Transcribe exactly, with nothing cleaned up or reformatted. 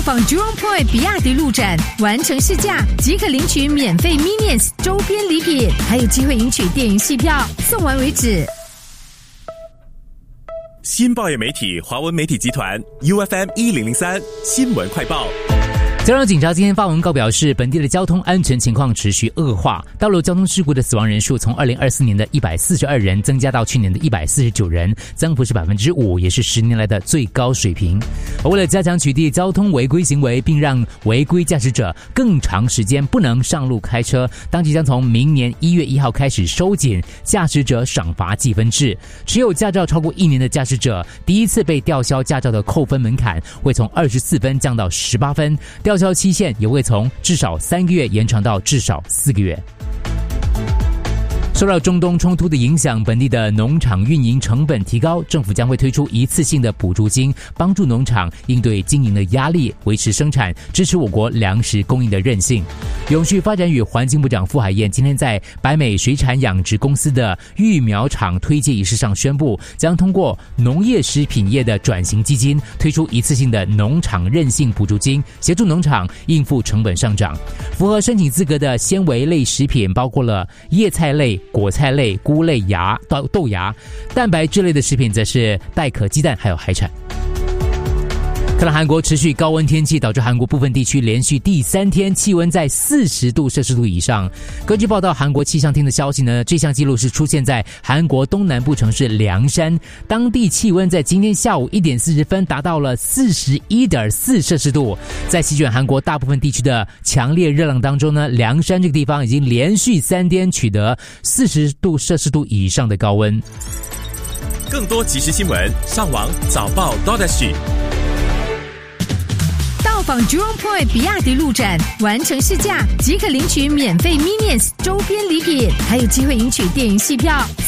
访 Jurong Point 比亚迪路展，完成试驾即可领取免费 Minions 周边礼品，还有机会赢取电影戏票，送完为止。 新报业媒体华文媒体集团 U F M 一零零三新闻快报。 交通警察今天发文告表示，本地的交通安全情况持续恶化，道路交通事故的死亡人数从二零二四年的一百四十二人增加到去年的一百四十九人，增幅是百分之五，也是十年来的最高水平。而为了加强取缔交通违规行为，并让违规驾驶者更长时间不能上路开车，当局将从明年一月一号开始收紧驾驶者赏罚计分制。持有驾照超过一年的驾驶者，第一次被吊销驾照的扣分门槛会从二十四分降到十八分，吊销期限也会从至少三个月延长到至少四个月。受到中东冲突的影响，本地的农场运营成本提高，政府将会推出一次性的补助金，帮助农场应对经营的压力，维持生产，支持我国粮食供应的韧性。永续发展与环境部长傅海燕今天在百美水产养殖公司的育苗场推介仪式上宣布，将通过农业食品业的转型基金推出一次性的农场韧性补助金，协助农场应付成本上涨。符合申请资格的纤维类食品包括了叶菜类、果菜类、菇类、芽、豆豆芽；蛋白质类的食品则是带壳鸡蛋还有海产。看到韩国持续高温天气，导致韩国部分地区连续第三天气温在四十度摄氏度以上。根据报道，韩国气象厅的消息呢，这项记录是出现在韩国东南部城市凉山，当地气温在今天下午一点四十分达到了四十一点四摄氏度。在席卷韩国大部分地区的强烈热浪当中呢，凉山这个地方已经连续三天取得四十度摄氏度以上的高温。 更多即时新闻，上网早报 .dot.sg。 到访 Jurong Point 比亚迪路展，完成试驾即可领取免费 Minions 周边礼品，还有机会赢取电影戏票，